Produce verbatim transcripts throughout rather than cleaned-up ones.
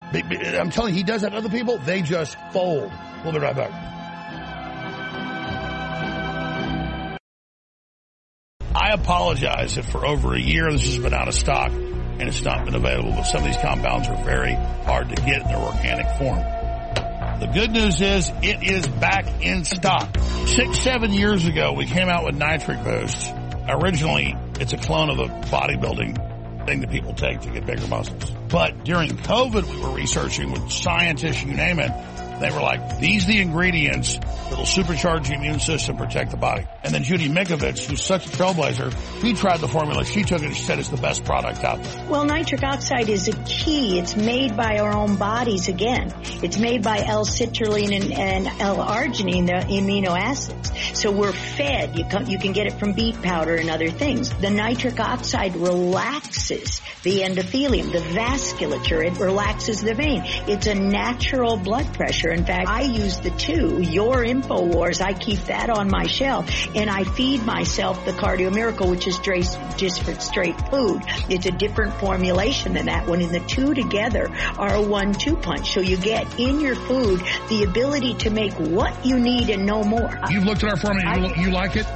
I'm telling you, he does that to other people, they just fold. We'll be right back. I apologize if for over a year this has been out of stock and it's not been available, but some of these compounds are very hard to get in their organic form. The good news is it is back in stock. Six, seven years ago, we came out with Nitric Boost. Originally, it's a clone of the bodybuilding thing that people take to get bigger muscles. But during COVID, we were researching with scientists, you name it. They were like, these are the ingredients that'll supercharge the immune system, protect the body. And then Judy Mikovits, who's such a trailblazer, she tried the formula. She took it and she said it's the best product out there. Well, nitric oxide is a key. It's made by our own bodies again. It's made by L-citrulline and, and L-arginine, the amino acids. So we're fed. You can, you can get it from beet powder and other things. The nitric oxide relaxes the endothelium, the vasculature. It relaxes the vein. It's a natural blood pressure. In fact, I use the two, your InfoWars, I keep that on my shelf, and I feed myself the Cardio Miracle, which is just for straight food. It's a different formulation than that one, and the two together are a one two punch. So you get in your food the ability to make what you need and no more. You've looked at our formula, you, you like it?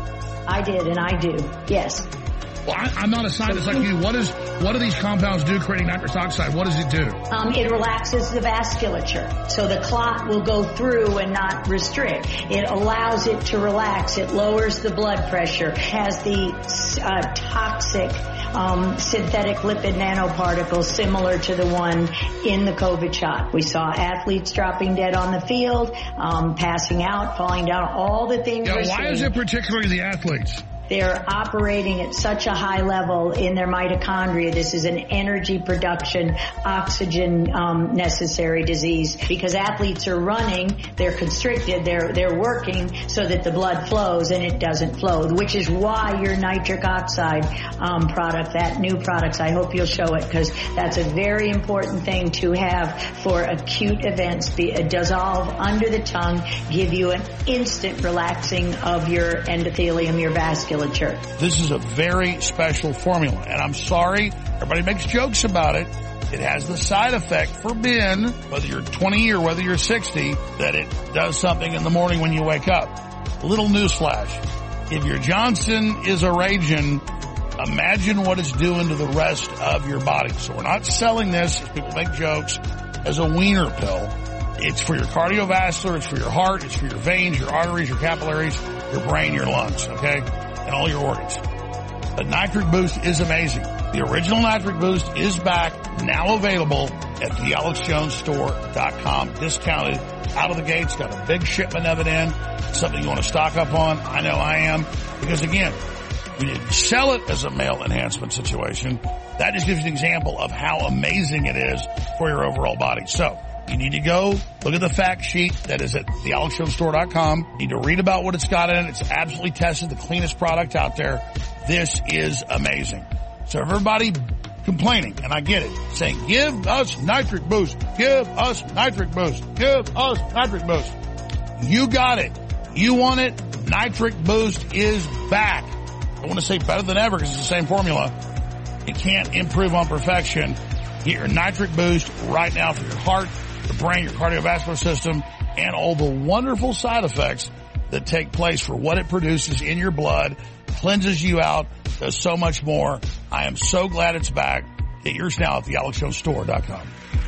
I did, and I do, yes. Well, I, I'm not a scientist like you. What is what do these compounds do creating nitrous oxide? What does it do? Um, it relaxes the vasculature. So the clot will go through and not restrict. It allows it to relax. It lowers the blood pressure. Has the uh, toxic um, synthetic lipid nanoparticles similar to the one in the COVID shot. We saw athletes dropping dead on the field, um, passing out, falling down, all the things. Yeah, we're why seeing. is it particularly the athletes? They're operating at such a high level in their mitochondria. This is an energy production, oxygen um, necessary disease because athletes are running, they're constricted, they're they're working so that the blood flows and it doesn't flow, which is why your nitric oxide um, product, that new products, I hope you'll show it because that's a very important thing to have for acute events. Be, uh, dissolve under the tongue, give you an instant relaxing of your endothelium, your vascular. This is a very special formula, and I'm sorry, everybody makes jokes about it. It has the side effect for men, whether you're twenty or whether you're sixty, that it does something in the morning when you wake up. Little newsflash. If your Johnson is a raging, imagine what it's doing to the rest of your body. So we're not selling this, as people make jokes, as a wiener pill. It's for your cardiovascular, it's for your heart, it's for your veins, your arteries, your capillaries, your brain, your lungs, okay? And all your organs. The Nitric Boost is amazing. The original Nitric Boost is back, now available at the alex jones store dot com. Discounted out of the gates, got a big shipment of it in. Something you want to stock up on. I know I am. Because again, we didn't sell it as a male enhancement situation. That just gives you an example of how amazing it is for your overall body. So, you need to go look at the fact sheet that is at the alex jones store dot com. You need to read about what it's got in it. It's absolutely tested, the cleanest product out there. This is amazing. So everybody complaining, and I get it, saying, give us Nitric Boost, give us Nitric Boost, give us Nitric Boost. You got it. You want it. Nitric Boost is back. I want to say better than ever because it's the same formula. It can't improve on perfection. Get your Nitric Boost right now for your heart, your brain, your cardiovascular system, and all the wonderful side effects that take place for what it produces in your blood, cleanses you out, does so much more. I am so glad it's back. Get yours now at the alex jones store dot com.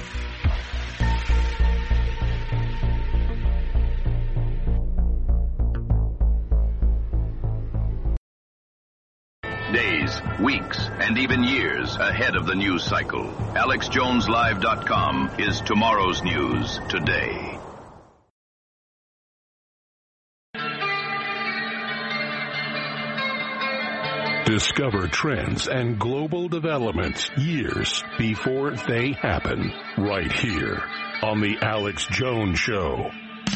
Days, weeks, and even years ahead of the news cycle. alex jones live dot com is tomorrow's news today. Discover trends and global developments years before they happen, right here on The Alex Jones Show.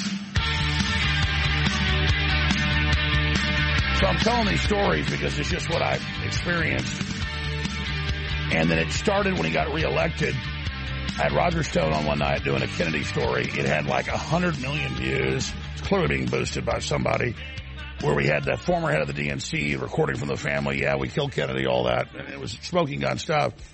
So I'm telling these stories because it's just what I've experienced. And then it started when he got reelected. I had Roger Stone on one night doing a Kennedy story. It had like one hundred million views. It's clearly being boosted by somebody. Where we had the former head of the D N C recording from the family. Yeah, we killed Kennedy, all that. And it was smoking gun stuff.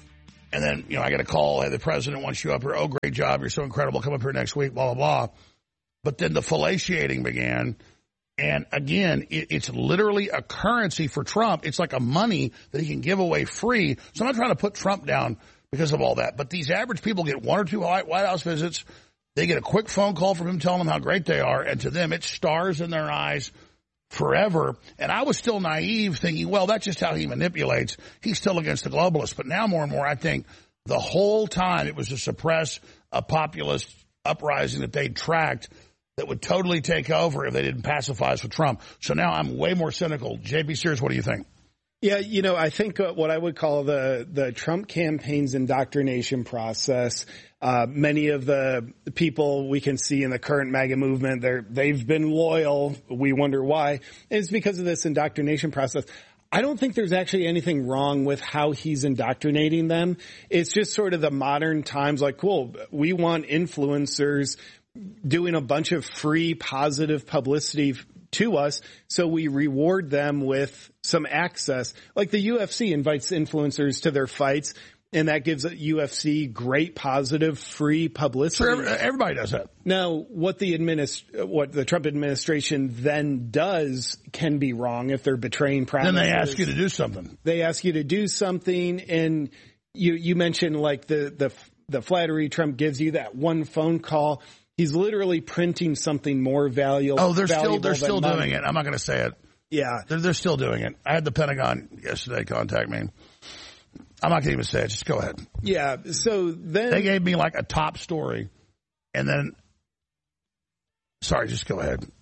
And then, you know, I get a call, hey, the president wants you up here. Oh, great job. You're so incredible. Come up here next week, blah, blah, blah. But then the fellatiating began. And again, it, it's literally a currency for Trump. It's like a money that he can give away free. So I'm not trying to put Trump down because of all that. But these average people get one or two White House visits. They get a quick phone call from him telling them how great they are. And to them, it's stars in their eyes forever. And I was still naive thinking, well, that's just how he manipulates. He's still against the globalists. But now more and more, I think the whole time it was to suppress a populist uprising that they'd tracked that would totally take over if they didn't pacify us with Trump. So now I'm way more cynical. J B. Sears, what do you think? Yeah, you know, I think uh, what I would call the, the Trump campaign's indoctrination process, uh, many of the people we can see in the current MAGA movement, they're, they've been loyal. We wonder why. And it's because of this indoctrination process. I don't think there's actually anything wrong with how he's indoctrinating them. It's just sort of the modern times, like, cool, we want influencers doing a bunch of free positive publicity to us, so we reward them with some access. Like the U F C invites influencers to their fights, and that gives U F C great positive free publicity. Sure, everybody does that. Now, what the administ- what the Trump administration then does can be wrong if they're betraying promises. Then they ask you to do something. They ask you to do something, and you you mentioned like the the the flattery Trump gives you, that one phone call. He's literally printing something more valuable. Oh, they're valuable still they're still money. doing it. I'm not going to say it. Yeah, they're, they're still doing it. I had the Pentagon yesterday contact me. I'm not going to even say it. Just go ahead. Yeah. So then they gave me like a top story, and then sorry, just go ahead.